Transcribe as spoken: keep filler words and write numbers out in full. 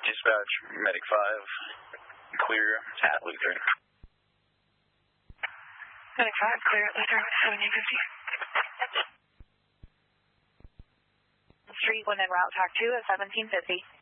Dispatch, Medic five, clear at Lutheran. Medic five, clear at Lutheran with seventeen fifty. Street, one en route, talk two at seventeen fifty.